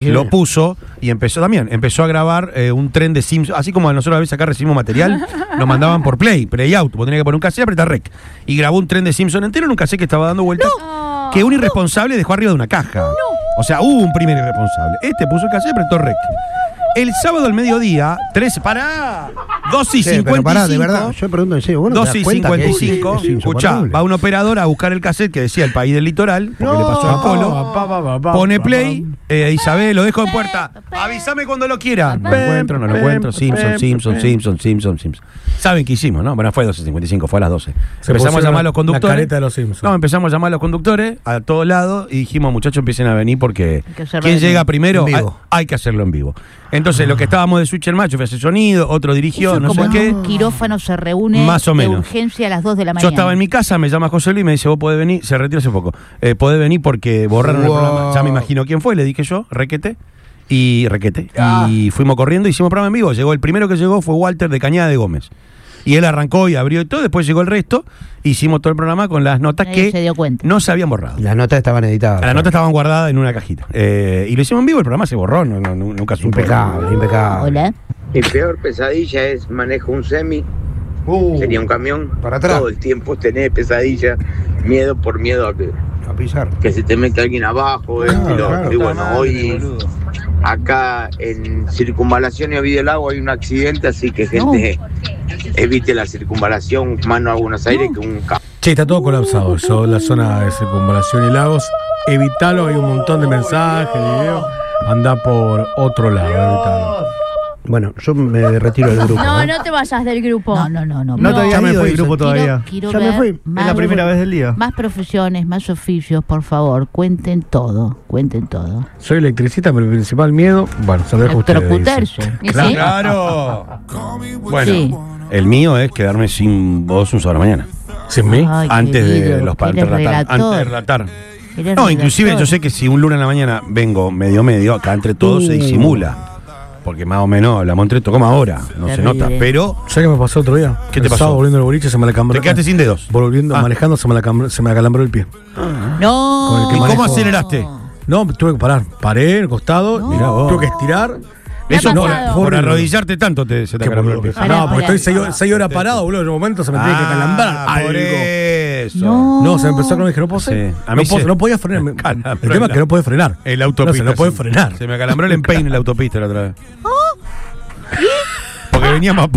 lo puso y empezó a grabar un tren de Simpsons. Así como nosotros a veces acá recibimos material, lo mandaban por Play Out. Vos tenías que poner un cassette y apretar rec. Y grabó un tren de Simpsons entero en un cassette que estaba dando vueltas. Que un irresponsable dejó arriba de una caja. O sea, hubo un primer irresponsable. Puso el cassette y apretó rec. El sábado al mediodía, 2 y 55. Pará, de verdad, yo pregunto en serio, 2 y 55. Escuchá, va un operador a buscar el cassette que decía El País del Litoral, porque le pasó al Colo. Pone play, Isabel, lo dejo en puerta. Avísame cuando lo quiera. No lo encuentro. Simpson. Saben qué hicimos, ¿no? Bueno, fue 2 y 55, fue a las 12. Empezamos a llamar a los conductores. La careta de los Simpsons. No, empezamos a llamar a los conductores a todos lados y dijimos, muchachos, empiecen a venir porque quien llega primero hay que hacerlo en vivo. Entonces, lo que estábamos de switch el macho fue hacer sonido, otro dirigió, eso no sé qué. Un quirófano se reúne más o menos de urgencia a las 2 de la mañana. Yo estaba en mi casa, me llama José Luis y me dice, vos podés venir, se retiró hace poco, podés venir porque borraron el programa. Ya me imagino quién fue, le dije yo, Requete. Y fuimos corriendo, hicimos programa en vivo. El primero que llegó fue Walter de Cañada de Gómez. Y él arrancó y abrió y todo, después llegó el resto, hicimos todo el programa con las notas que se dio cuenta. No se habían borrado. Las notas estaban editadas. Las notas estaban guardadas en una cajita. Y lo hicimos en vivo, el programa se borró, nunca supe. Impecable. Hola. Mi peor pesadilla es manejo un semi. Sería un camión. Para atrás. Todo el tiempo tenés pesadilla, miedo a pisar. Que se te mete alguien abajo. Y bueno, hoy acá en Circunvalación y Ovidio Lago hay un accidente, así que gente evite la circunvalación, mano a Buenos Aires, que un Che, está todo colapsado eso, la zona de Circunvalación y Lagos. Evitalo, hay un montón de mensajes, de videos. Anda por otro lado, evitalo. Bueno, yo me retiro del grupo. No te vayas del grupo. No te había ido del grupo todavía. Ya me fui. Es la primera vez del día. Más profesiones, más oficios, por favor, cuenten todo. Soy electricista, pero el principal miedo, bueno, se lo dejo a ustedes. Claro. Bueno, el mío es quedarme sin voz un sábado a la mañana. ¿Sin mí? Ay, antes querido, de los antes de relatar. No, inclusive yo sé que si un lunes a la mañana vengo medio, acá entre todos se disimula. Porque más o menos hablamos entre todos como ahora, no se nota, pero... ¿Sabes qué me pasó otro día? ¿Qué te pasó? Estaba volviendo al boliche, se me acalambró. ¿Te quedaste sin dedos? Manejando, se me acalambró el pie. No. ¿Y cómo aceleraste? No, tuve que parar. Paré, el costado, tuve que estirar. Eso por arrodillarte tanto se te acalambró el pie. No, porque estoy 6 horas parado, boludo. En un momento se me tiene que calambrar. Por eso. No, se me empezó a dije, no puedo hacer. No podía frenar. El tema es que no puede frenar. El autopista. No puede frenar. Se me acalambró el empeine en la autopista la otra vez. Porque veníamos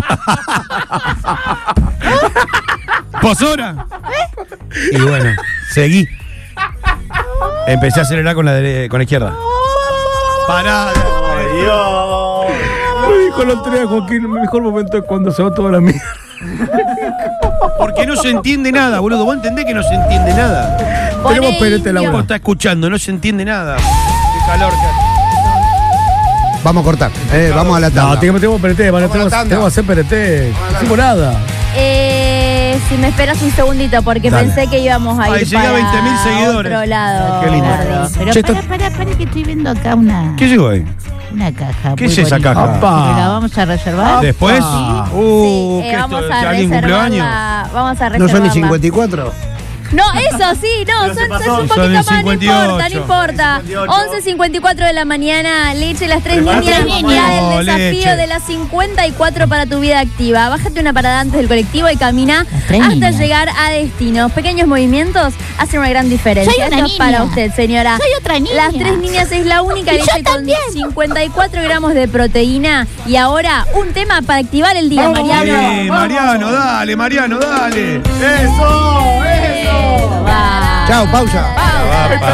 ¡Posora! Y bueno, seguí. Empecé a acelerar con la izquierda. ¡Pará! Dios. Me dijo el otro día Joaquín, el mejor momento es cuando se va toda la mierda. Porque no se entiende nada, boludo. Vos entendés que no se entiende nada. Tenemos PNT la uno está escuchando, no se entiende nada. Qué calor que... Vamos a cortar, vamos a la tanda. No, tenemos PNT, tenemos que hacer PNT. No hicimos nada. Si me esperas un segundito, porque pensé que íbamos a ir llega para 20.000 seguidores. otro lado. Qué lindo. Pero para que estoy viendo acá una... ¿Qué llegó ahí? Una caja. ¿Qué es esa caja? Pero la vamos a reservar. ¿Después? Sí, vamos a reservarla. Vamos a reservarla. ¿No son ni 54? No, eso sí, no, son un poquito más, no importa. 11:54 de la mañana, Leche, las 3 niñas, ya el desafío de las 54 para tu vida activa. Bájate una parada antes del colectivo y camina hasta llegar a destino. Pequeños movimientos hacen una gran diferencia. Esto es para usted, señora. Soy otra niña. Las 3 niñas es la única leche con 54 gramos de proteína. Y ahora, un tema para activar el día, Mariano. Mariano, dale. Chao, pausa.